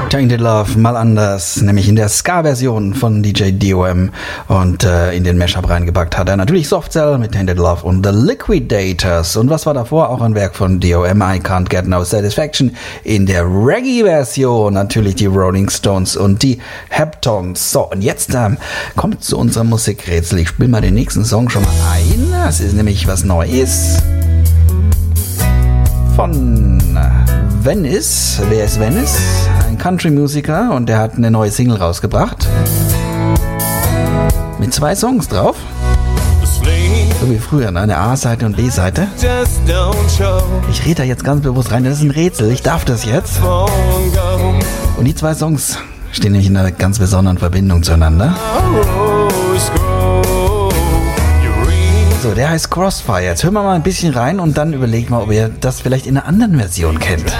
Tainted Love mal anders, nämlich in der Ska-Version von DJ DOM, und in den Mashup reingepackt hat er natürlich Soft Cell mit Tainted Love und The Liquidators. Und was war davor? Auch ein Werk von DOM, I Can't Get No Satisfaction, in der Reggae-Version natürlich die Rolling Stones und die Heptones. So, und jetzt kommt zu unserem Musikrätsel. Ich spiele mal den nächsten Song schon mal ein. Das ist nämlich was Neues von Venice. Wer ist Venice? Ein Country-Musiker, und der hat eine neue Single rausgebracht mit 2 Songs drauf. So wie früher, ne? Eine A-Seite und B-Seite. Ich rede da jetzt ganz bewusst rein, das ist ein Rätsel, ich darf das jetzt. Und die 2 Songs stehen nämlich in einer ganz besonderen Verbindung zueinander. So, der heißt Crossfire. Jetzt hören wir mal ein bisschen rein und dann überlegt mal, ob ihr das vielleicht in einer anderen Version kennt.